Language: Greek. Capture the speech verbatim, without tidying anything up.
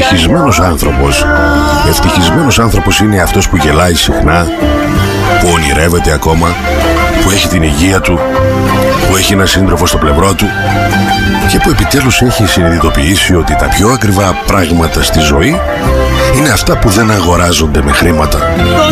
ευτυχισμένος άνθρωπος. Ευτυχισμένος άνθρωπος είναι αυτός που γελάει συχνά, που ονειρεύεται ακόμα, που έχει την υγεία του, που έχει ένα σύντροφο στο πλευρό του και που επιτέλους έχει συνειδητοποιήσει ότι τα πιο ακριβά πράγματα στη ζωή είναι αυτά που δεν αγοράζονται με χρήματα.